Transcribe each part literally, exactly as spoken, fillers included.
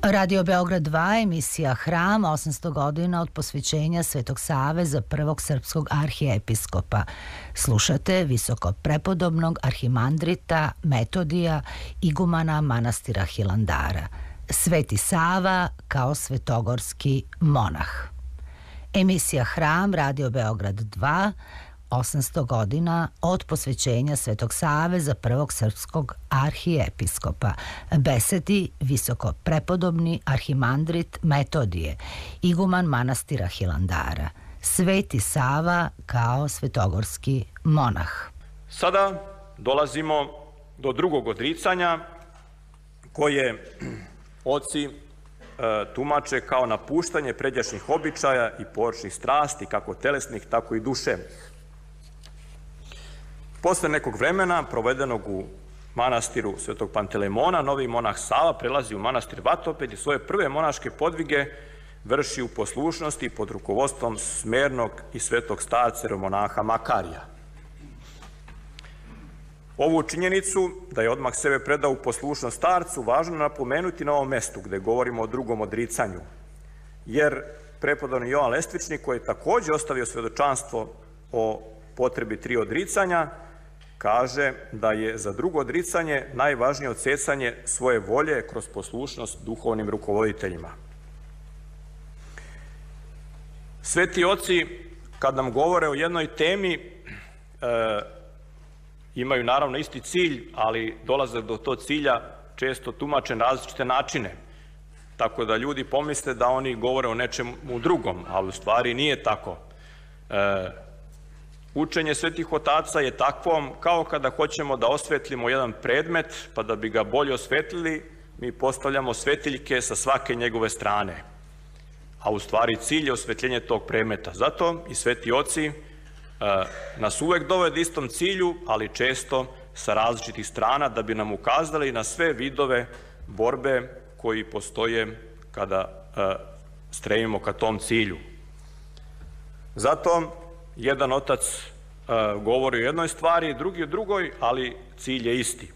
Radio Beograd dva, emisija Hram, osamsto godina od posvećenja Svetog Save za prvog srpskog arhijepiskopa. Slušate visoko prepodobnog arhimandrita Metodija, igumana manastira Hilandara. Sveti Sava kao svetogorski monah. Emisija Hram, Radio Beograd dva, osamsto godina od posvećenja Svetog Save za prvog srpskog arhijepiskopa. Besedi visoko prepodobni arhimandrit Metodije, iguman manastira Hilandara. Sveti Sava kao svetogorski monah. Sada dolazimo do drugog odricanja koje oci e, tumače kao napuštanje pređašnjih običaja i porčnih strasti, kako telesnih, tako i duševnih. Posle nekog vremena, provedenog u manastiru Svetog Pantelemona, novi monah Sava prelazi u manastir Vatoped i svoje prve monaške podvige vrši u poslušnosti pod rukovodstvom smernog i svetog starca monaha Makarija. Ovu činjenicu, da je odmah sebe predao u poslušnost starcu, važno napomenuti na ovom mestu gde govorimo o drugom odricanju, jer prepodobni Jovan Lestvičnik, koji je takođe ostavio svedočanstvo o potrebi tri odricanja, kaže da je za drugo odricanje najvažnije odsecanje svoje volje kroz poslušnost duhovnim rukovoditeljima. Sveti oci, kad nam govore o jednoj temi, e, imaju naravno isti cilj, ali dolaze do tog cilja često tumače na različite načine. Tako da ljudi pomisle da oni govore o nečemu drugom, ali u stvari nije tako. E, Učenje svetih otaca je takvom kao kada hoćemo da osvetlimo jedan predmet, pa da bi ga bolje osvetlili, mi postavljamo svetiljke sa svake njegove strane. A u stvari cilj je osvetljenje tog predmeta. Zato i sveti oci e, nas uvek dovede istom cilju, ali često sa različitih strana, da bi nam ukazali na sve vidove borbe koji postoje kada e, stremimo ka tom cilju. Zato jedan otac uh, govori o jednoj stvari, drugi o drugoj, ali cilj je isti.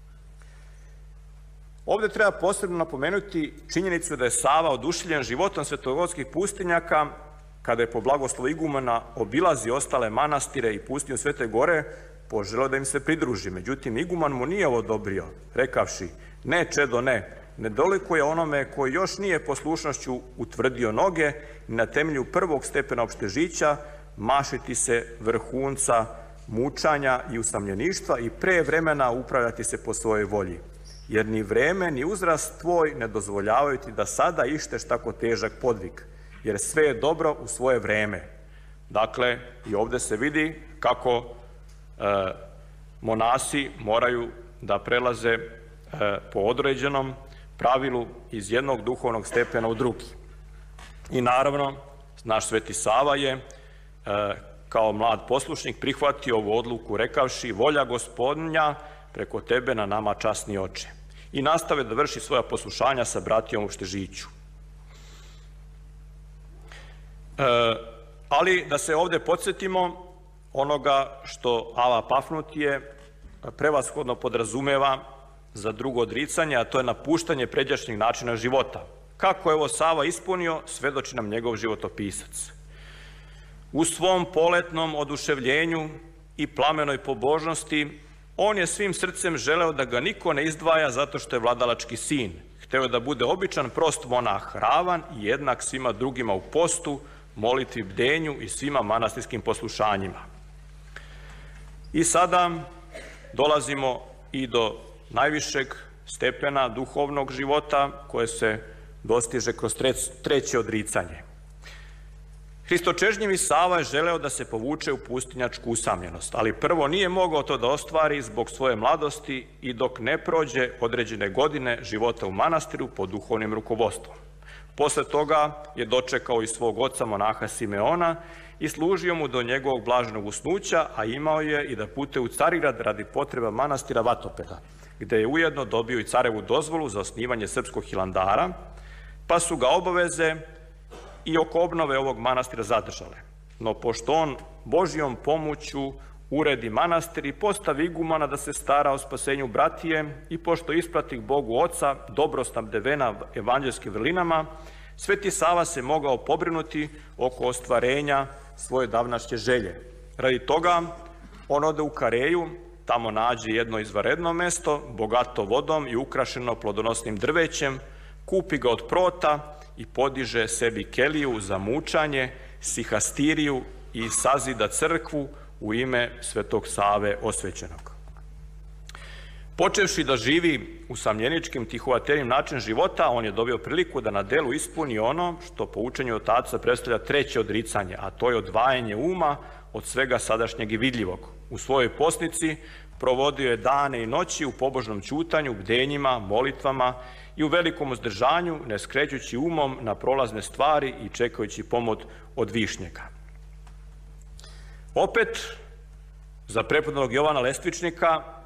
Ovde treba posebno napomenuti činjenicu da je Sava oduševljen životom svetogorskih pustinjaka kada je po blagoslovu igumana obilazi ostale manastire i pustinju Svete Gore, poželeo da im se pridruži. Međutim, iguman mu nije ovo odobrio, rekavši: ne, čedo, ne, ne dolikuje onome koji još nije poslušnošću utvrdio noge i na temelju prvog stepena opštežića mašiti se vrhunca mučanja i usamljeništva i pre vremena upravljati se po svojoj volji. Jer ni vreme, ni uzrast tvoj ne dozvoljavaju ti da sada išteš tako težak podvig, jer sve je dobro u svoje vreme. Dakle, i ovde se vidi kako e, monasi moraju da prelaze e, po određenom pravilu iz jednog duhovnog stepena u drugi. I naravno, naš Sveti Sava je kao mlad poslušnik prihvatio ovu odluku rekavši: volja Gospodnja preko tebe na nama časni oče. I nastave da vrši svoja poslušanja sa bratijom u Štežiću. E, ali da se ovde podsjetimo onoga što Ava Pafnutije prevashodno podrazumeva za drugo odricanje, a to je napuštanje pređašnjeg načina života. Kako je ovo Sava ispunio, svedoči nam njegov životopisac. U svom poletnom oduševljenju i plamenoj pobožnosti, on je svim srcem želeo da ga niko ne izdvaja zato što je vladalački sin. Hteo je da bude običan, prost monah, ravan i jednak svima drugima u postu, molitvi, bdenju i svima manastirskim poslušanjima. I sada dolazimo i do najvišeg stepena duhovnog života koje se dostiže kroz treće odricanje. Hristočežnjivi Sava je želeo da se povuče u pustinjačku usamljenost, ali prvo nije mogao to da ostvari zbog svoje mladosti i dok ne prođe određene godine života u manastiru pod duhovnim rukovodstvom. Posle toga je dočekao i svog oca monaha Simeona i služio mu do njegovog blaženog usnuća, a imao je i da putuje u Carigrad radi potreba manastira Vatopeda, gde je ujedno dobio i carevu dozvolu za osnivanje srpskog Hilandara, pa su ga obaveze i oko obnove ovog manastira zadržale. No pošto on Božjom pomoću uredi manastir i postavi igumana da se stara o spasenju bratije i pošto isplati Bogu Oca dobro snabdevena evanđelskim vrlinama, Sveti Sava se mogao pobrinuti oko ostvarenja svoje davnašnje želje. Radi toga on ode u Kareju, tamo nađe jedno izvanredno mesto, bogato vodom i ukrašeno plodonosnim drvećem, kupi ga od Prota i podiže sebi keliju za mučanje, sihastiriju i sazida crkvu u ime Svetog Save osvećenog. Počevši da živi u samljeničkim tihovaterijim način života, on je dobio priliku da na delu ispuni ono što po učenju otaca predstavlja treće odricanje, a to je odvajanje uma od svega sadašnjeg i vidljivog. U svojoj posnici provodio je dane i noći u pobožnom ćutanju, bdenjima, molitvama i u velikom uzdržanju, ne skrećući umom na prolazne stvari i čekajući pomoć od višnjega. Opet, za prepodobnog Jovana Lestvičnika